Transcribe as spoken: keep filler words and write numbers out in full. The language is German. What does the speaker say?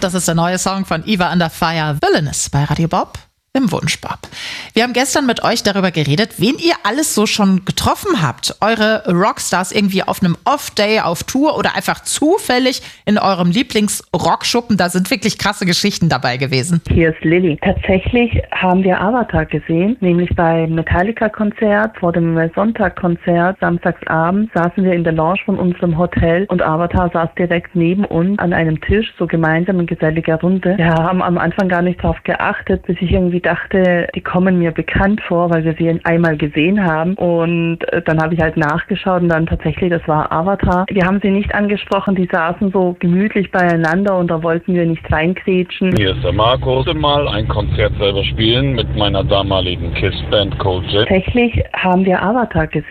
Das ist der neue Song von Eva Under Fire, Villainous bei Radio Bob im Wunschbob. Wir haben gestern mit euch darüber geredet, wen ihr alles so schon getroffen habt. Eure Rockstars irgendwie auf einem Off-Day auf Tour oder einfach zufällig in eurem Lieblings-Rockschuppen. Da sind wirklich krasse Geschichten dabei gewesen. Hier ist Lilly. Tatsächlich haben wir Avatar gesehen, nämlich beim Metallica-Konzert, vor dem Sonntag-Konzert, samstagsabend, saßen wir in der Lounge von unserem Hotel und Avatar saß direkt neben uns an einem Tisch, so gemeinsam in geselliger Runde. Wir haben am Anfang gar nicht drauf geachtet, bis ich irgendwie dachte, die kommen mir bekannt vor, weil wir sie einmal gesehen haben. Und dann habe ich halt nachgeschaut und dann tatsächlich, das war Avatar. Wir haben sie nicht angesprochen, die saßen so gemütlich beieinander und da wollten wir nicht reinkrätschen. Hier ist der Markus. Mal ein Konzert selber spielen mit meiner damaligen Kiss-Band Cold Jet. Tatsächlich haben wir Avatar gesehen.